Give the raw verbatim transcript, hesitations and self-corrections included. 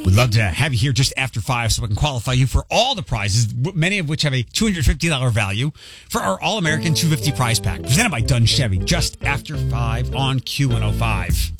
We'd love to have you here just after five so we can qualify you for all the prizes, many of which have a two hundred fifty dollars value for our All-American two hundred fifty prize pack. Presented by Dunn Chevy just after five on Q one oh five.